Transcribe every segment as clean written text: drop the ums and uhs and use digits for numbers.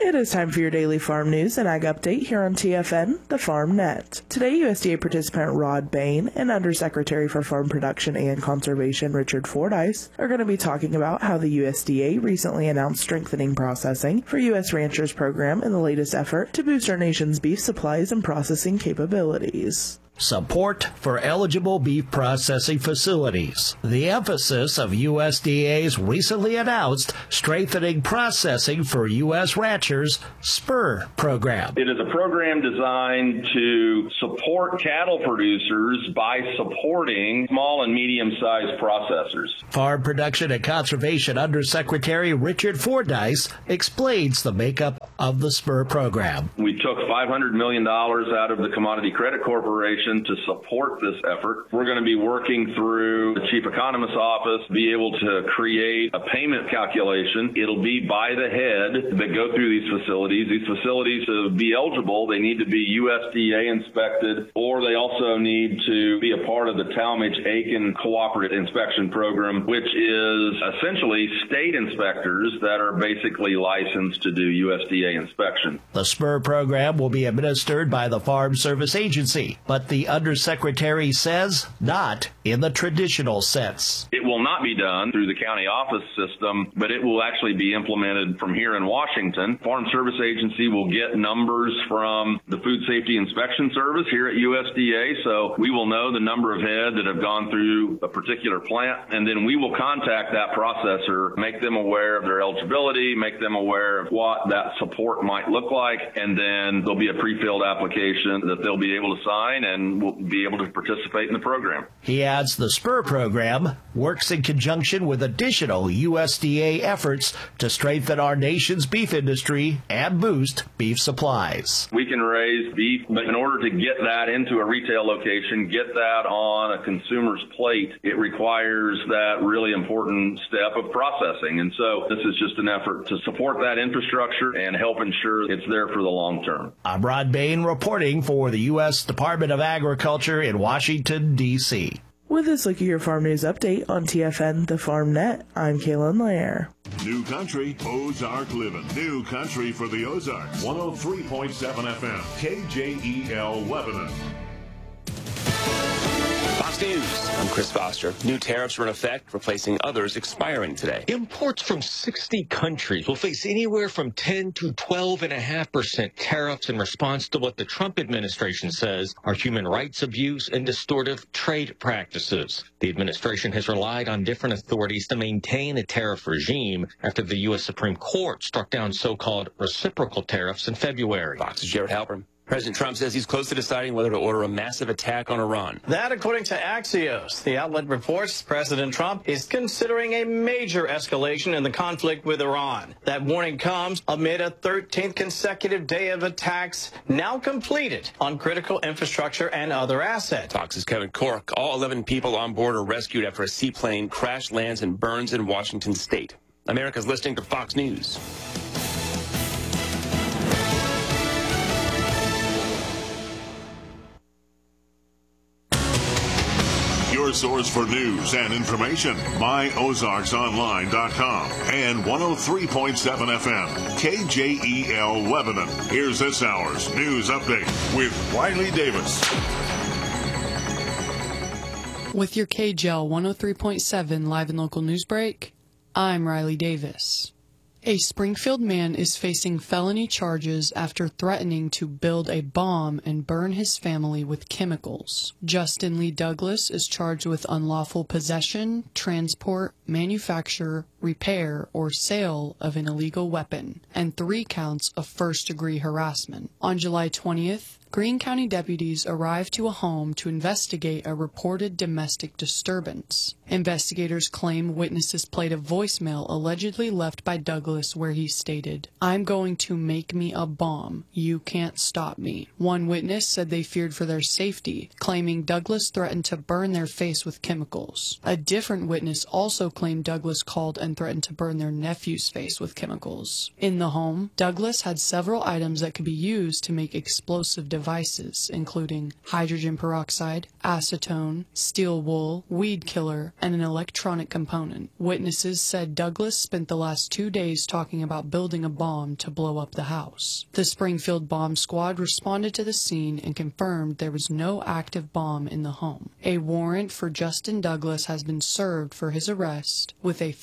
It is time for your daily farm news and ag update here on TFN, the Farm Net. Today, USDA participant Rod Bain and Undersecretary for Farm Production and Conservation Richard Fordyce are going to be talking about how the USDA recently announced strengthening processing for U.S. ranchers program in the latest effort to boost our nation's beef supplies and processing capabilities. Support for eligible beef processing facilities. The emphasis of USDA's recently announced Strengthening Processing for U.S. Ranchers SPUR program. It is a program designed to support cattle producers by supporting small and medium-sized processors. Farm Production and Conservation Undersecretary Richard Fordyce explains the makeup of the SPUR program. We took $500 million out of the Commodity Credit Corporation to support this effort. We're going to be working through the Chief Economist's office, be able to create a payment calculation. It'll be by the head that go through these facilities. These facilities, to be eligible, they need to be USDA inspected, or they also need to be a part of the Talmadge-Aiken Cooperative Inspection Program, which is essentially state inspectors that are basically licensed to do USDA inspection. The SPUR program will be administered by the Farm Service Agency, but the Undersecretary says not in the traditional sense. It will not be done through the county office system, but it will actually be implemented from here in Washington. Farm Service Agency will get numbers from the Food Safety Inspection Service here at USDA, so we will know the number of head that have gone through a particular plant, and then we will contact that processor, make them aware of their eligibility, make them aware of what that support might look like, and then there'll be a pre-filled application that they'll be able to sign and will be able to participate in the program. He adds the SPUR program works in conjunction with additional USDA efforts to strengthen our nation's beef industry and boost beef supplies. We can raise beef, but in order to get that into a retail location, get that on a consumer's plate, it requires that really important step of processing. And so this is just an effort to support that infrastructure and help ensure it's there for the long term. I'm Rod Bain reporting for the U.S. Department of Agriculture in Washington, D.C. With this look at your farm news update on TFN, the Farm Net, I'm Kaylin Lair. New Country, Ozark Living. New Country for the Ozarks. 103.7 FM, KJEL Lebanon. Fox News, I'm Chris Foster. New tariffs are in effect, replacing others expiring today. Imports from 60 countries will face anywhere from 10 to 12.5% tariffs in response to what the Trump administration says are human rights abuse and distortive trade practices. The administration has relied on different authorities to maintain a tariff regime after the U.S. Supreme Court struck down so-called reciprocal tariffs in February. Fox's Jared Halpern. President Trump says he's close to deciding whether to order a massive attack on Iran. That, according to Axios. The outlet reports President Trump is considering a major escalation in the conflict with Iran. That warning comes amid a 13th consecutive day of attacks now completed on critical infrastructure and other assets. Fox's Kevin Cork. All 11 people on board are rescued after a seaplane crash lands and burns in Washington state. America's listening to Fox News. Your source for news and information. MyOzarksOnline.com and 103.7 FM, KJEL Lebanon. Here's this hour's news update with Riley Davis. With your KJEL 103.7 live and local news break, I'm Riley Davis. A Springfield man is facing felony charges after threatening to build a bomb and burn his family with chemicals. Justin Lee Douglas is charged with unlawful possession, transport, manufacture, repair, or sale of an illegal weapon, and 3 counts of first-degree harassment. On July 20th, Greene County deputies arrived to a home to investigate a reported domestic disturbance. Investigators claim witnesses played a voicemail allegedly left by Douglas where he stated, "I'm going to make me a bomb. You can't stop me." One witness said they feared for their safety, claiming Douglas threatened to burn their face with chemicals. A different witness also claimed Douglas called an and threatened to burn their nephew's face with chemicals. In the home, Douglas had several items that could be used to make explosive devices, including hydrogen peroxide, acetone, steel wool, weed killer, and an electronic component. Witnesses said Douglas spent the last 2 days talking about building a bomb to blow up the house. The Springfield bomb squad responded to the scene and confirmed there was no active bomb in the home. A warrant for Justin Douglas has been served for his arrest, with a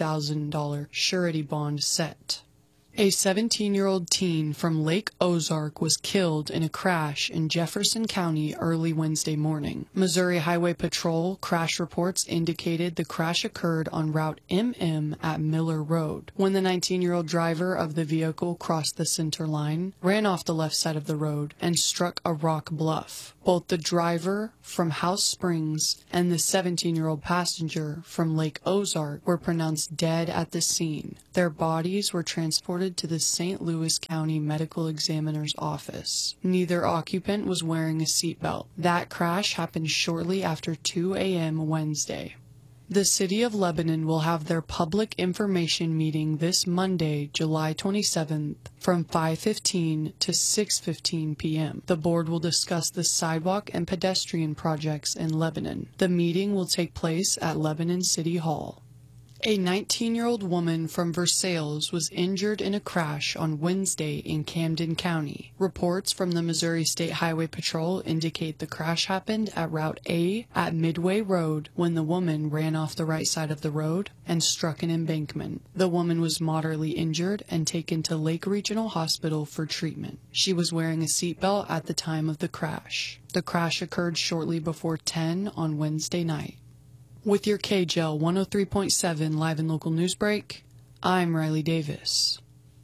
$50,000 surety bond set. A 17-year-old teen from Lake Ozark was killed in a crash in Jefferson County early Wednesday morning. Missouri Highway Patrol crash reports indicated the crash occurred on Route MM at Miller Road. When the 19-year-old driver of the vehicle crossed the center line, ran off the left side of the road, and struck a rock bluff. Both the driver from House Springs and the 17-year-old passenger from Lake Ozark were pronounced dead at the scene. Their bodies were transported to the St. Louis County Medical Examiner's office. Neither occupant was wearing a seatbelt. That crash happened shortly after 2 a.m. Wednesday. The City of Lebanon will have their public information meeting this Monday, July 27th, from 5:15 to 6:15 p.m. The board will discuss the sidewalk and pedestrian projects in Lebanon. The meeting will take place at Lebanon City Hall. A 19-year-old woman from Versailles was injured in a crash on Wednesday in Camden County. Reports from the Missouri State Highway Patrol indicate the crash happened at Route A at Midway Road when the woman ran off the right side of the road and struck an embankment. The woman was moderately injured and taken to Lake Regional Hospital for treatment. She was wearing a seatbelt at the time of the crash. The crash occurred shortly before 10 on Wednesday night. With your KGL 103.7 live and local news break, I'm Riley Davis.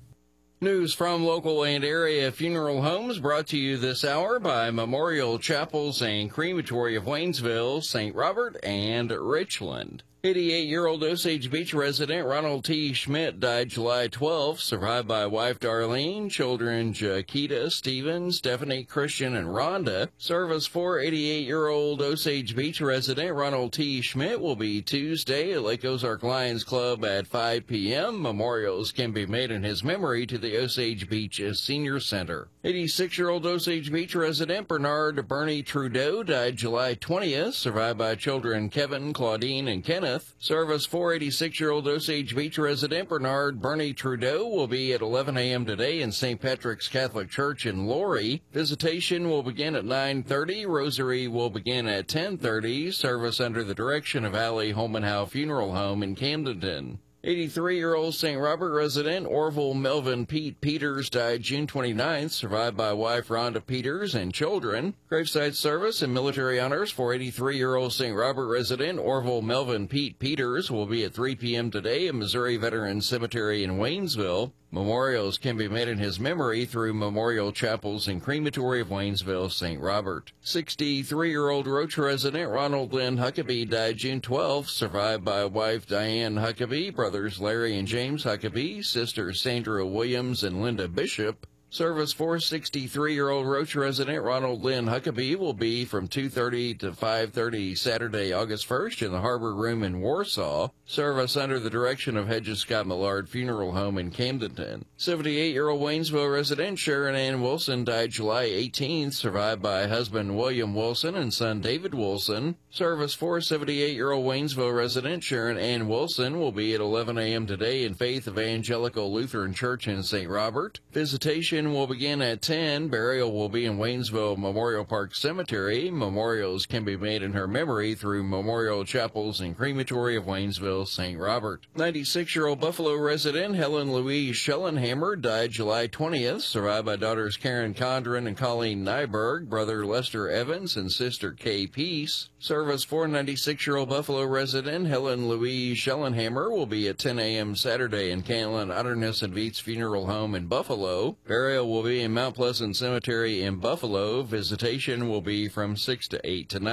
News from local and area funeral homes brought to you this hour by Memorial Chapels and Crematory of Waynesville, St. Robert, and Richland. 88-year-old Osage Beach resident Ronald T. Schmidt died July 12th, survived by wife Darlene, children Jaquita, Stephen, Stephanie, Christian, and Rhonda. Service for 88-year-old Osage Beach resident Ronald T. Schmidt will be Tuesday at Lake Ozark Lions Club at 5 p.m. Memorials can be made in his memory to the Osage Beach Senior Center. 86-year-old Osage Beach resident Bernard Bernie Trudeau died July 20th, survived by children Kevin, Claudine, and Kenneth. Service for 86-year-old Osage Beach resident Bernard Bernie Trudeau will be at 11 a.m. today in St. Patrick's Catholic Church in Laurie. Visitation will begin at 9:30. Rosary will begin at 10:30. Service under the direction of Allie Holmanhow Funeral Home in Camdenton. 83-year-old St. Robert resident Orville Melvin Pete Peters died June 29th, survived by wife Rhonda Peters and children. Graveside service and military honors for 83-year-old St. Robert resident Orville Melvin Pete Peters will be at 3 p.m. today at Missouri Veterans Cemetery in Waynesville. Memorials can be made in his memory through Memorial Chapels and Crematory of Waynesville, St. Robert. 63-year-old Roach resident Ronald Lynn Huckabee died June 12th, survived by wife Diane Huckabee, brothers Larry and James Huckabee, sisters Sandra Williams and Linda Bishop. Service for 63-year-old Roach resident Ronald Lynn Huckabee will be from 2:30 to 5:30 Saturday, August 1st in the Harbor Room in Warsaw. Service under the direction of Hedges Scott Millard Funeral Home in Camdenton. 78-year-old Waynesville resident Sharon Ann Wilson died July 18th, survived by husband William Wilson and son David Wilson. Service for 78-year-old Waynesville resident Sharon Ann Wilson will be at 11 a.m. today in Faith Evangelical Lutheran Church in St. Robert. Visitation will begin at 10. Burial will be in Waynesville Memorial Park Cemetery. Memorials can be made in her memory through Memorial Chapels and Crematory of Waynesville, St. Robert. 96-year-old Buffalo resident Helen Louise Schellenhammer died July 20th, survived by daughters Karen Condren and Colleen Nyberg, brother Lester Evans, and sister Kay Peace. Service for 96-year-old Buffalo resident Helen Louise Schellenhammer will be at 10 a.m. Saturday in Cantlin Otterness and Viets Funeral Home in Buffalo. Burial will be in Mount Pleasant Cemetery in Buffalo. Visitation will be from 6 to 8 tonight.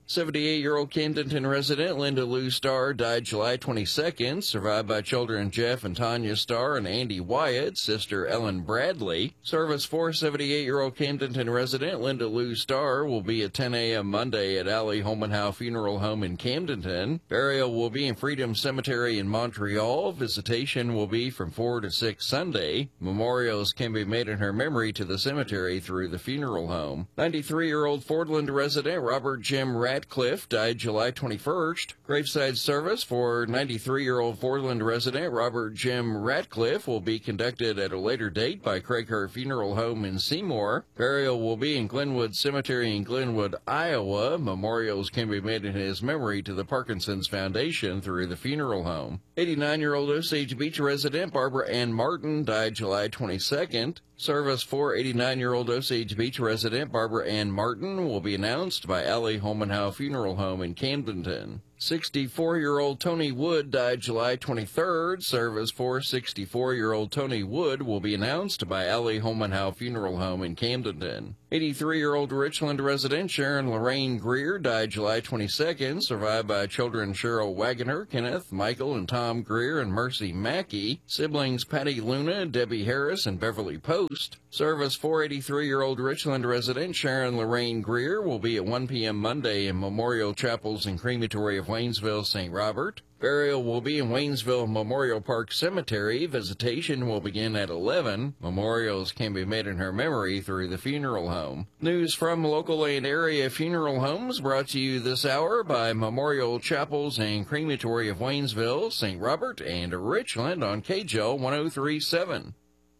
78-year-old Camdenton resident Linda Lou Starr died July 22nd, survived by children Jeff and Tanya Starr and Andy Wyatt, sister Ellen Bradley. Service for 78-year-old Camdenton resident Linda Lou Starr will be at 10 a.m. Monday at Allie Homenhow Funeral Home in Camdenton. Burial will be in Freedom Cemetery in Montreal. Visitation will be from 4 to 6 Sunday. Memorials can be made in her memory to the cemetery through the funeral home. 93-year-old Fordland resident Robert Jim Ratcliffe died July 21st. Graveside service for 93-year-old Fordland resident Robert Jim Ratcliffe will be conducted at a later date by Craigheart Funeral Home in Seymour. Burial will be in Glenwood Cemetery in Glenwood, Iowa. Memorials can be made in his memory to the Parkinson's Foundation through the funeral home. 89-year-old Osage Beach resident Barbara Ann Martin died July 22nd. Service for 89-year-old Osage Beach resident Barbara Ann Martin will be announced by Allie Homenhow Funeral Home in Camdenton. 64-year-old Tony Wood died July 23rd. Service for 64-year-old Tony Wood will be announced by Allie Homenhow Funeral Home in Camdenton. 83-year-old Richland resident Sharon Lorraine Greer died July 22nd, survived by children Cheryl Wagoner, Kenneth, Michael, and Tom Greer, and Mercy Mackey, siblings Patty Luna, Debbie Harris, and Beverly Post. Service for 83-year-old Richland resident Sharon Lorraine Greer will be at 1 p.m. Monday in Memorial Chapels and Crematory of Waynesville, St. Robert. Burial will be in Waynesville Memorial Park Cemetery. Visitation will begin at 11. Memorials can be made in her memory through the funeral home. News from local and area funeral homes brought to you this hour by Memorial Chapels and Crematory of Waynesville, St. Robert, and Richland on KJL 103.7.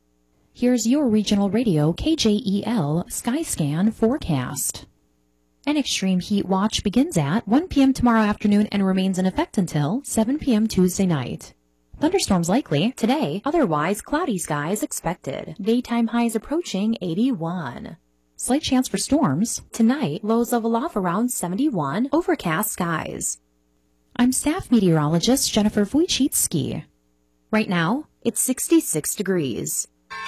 Here's your regional radio KJEL Skyscan forecast. An extreme heat watch begins at 1 p.m. tomorrow afternoon and remains in effect until 7 p.m. Tuesday night. Thunderstorms likely today, otherwise cloudy skies expected. Daytime highs approaching 81. Slight chance for storms. Tonight, lows level off around 71, overcast skies. I'm staff meteorologist Jennifer Wojcicki. Right now, it's 66 degrees.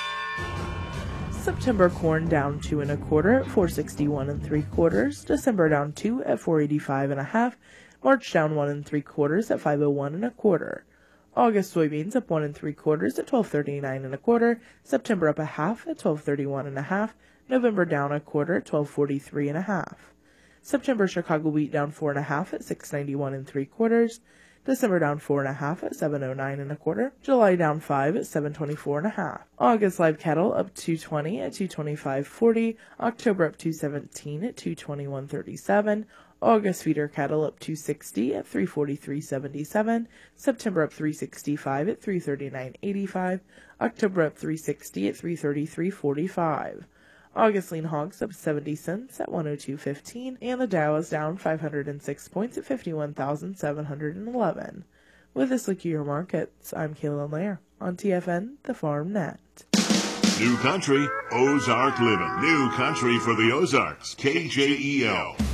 September corn down 2 1/4 at 461 3/4. December down 2 at 485 1/2. March down 1 3/4 at 501 1/4. August soybeans up 1 3/4 at 1239 1/4. September up 1/2 at 1231 1/2. November down 1/4 at 1243 1/2. September Chicago wheat down 4 1/2 at 691 3/4. December down 4 1/2 at 709 1/4. July down 5 at 724 1/2. August live cattle up 220 at 225.40. October up 217 at 221.37. August feeder cattle up 260 at 343.77. September up 365 at 339.85. October up 360 at 333.45. August lean hogs up 70 cents at 102.15, and the Dow is down 506 points at 51,711. With this look at your markets, I'm Kaylin Lair on TFN, the Farm Net. New country, Ozark living. New country for the Ozarks. KJEL.